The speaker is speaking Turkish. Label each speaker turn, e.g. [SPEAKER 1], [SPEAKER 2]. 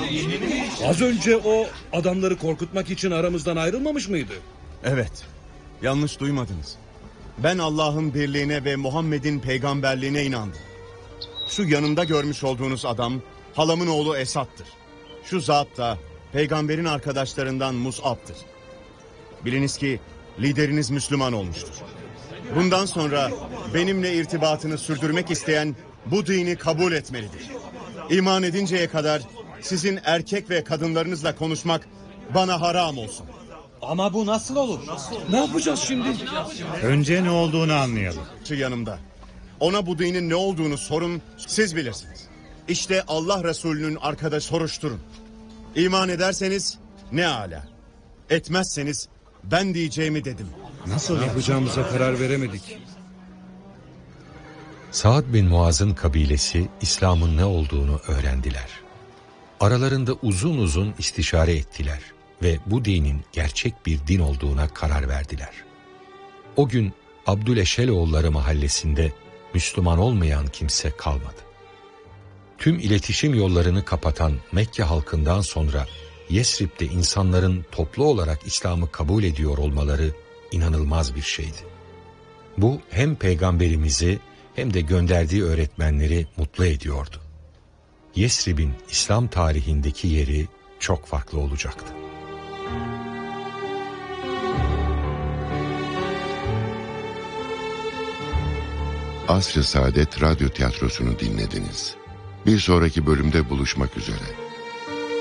[SPEAKER 1] Az önce o adamları korkutmak için aramızdan ayrılmamış mıydı?
[SPEAKER 2] Evet, yanlış duymadınız. Ben Allah'ın birliğine ve Muhammed'in peygamberliğine inandım. Şu yanımda görmüş olduğunuz adam halamın oğlu Esad'tır. Şu zat da peygamberin arkadaşlarından Mus'ab'tır. Biliniz ki lideriniz Müslüman olmuştur. Bundan sonra benimle irtibatını sürdürmek isteyen bu dini kabul etmelidir. İman edinceye kadar sizin erkek ve kadınlarınızla konuşmak bana haram olsun.
[SPEAKER 3] Ama bu nasıl olur?
[SPEAKER 1] Ne yapacağız şimdi?
[SPEAKER 4] Önce ne olduğunu anlayalım.
[SPEAKER 2] Şu yanımda. Ona bu dinin ne olduğunu sorun, siz bilirsiniz. İşte Allah Resulü'nün arkadaş soruşturun. İman ederseniz ne âlâ. Etmezseniz ben diyeceğimi dedim.
[SPEAKER 1] Nasıl yapacağımıza karar veremedik.
[SPEAKER 5] Sa'd bin Muaz'ın kabilesi İslam'ın ne olduğunu öğrendiler. Aralarında uzun uzun istişare ettiler ve bu dinin gerçek bir din olduğuna karar verdiler. O gün Abdüleşeloğulları mahallesinde Müslüman olmayan kimse kalmadı. Tüm iletişim yollarını kapatan Mekke halkından sonra Yesrib'de insanların toplu olarak İslam'ı kabul ediyor olmaları inanılmaz bir şeydi. Bu hem peygamberimizi hem de gönderdiği öğretmenleri mutlu ediyordu. Yesrib'in İslam tarihindeki yeri çok farklı olacaktı.
[SPEAKER 6] Asr-ı Saadet Radyo Tiyatrosu'nu dinlediniz. Bir sonraki bölümde buluşmak üzere.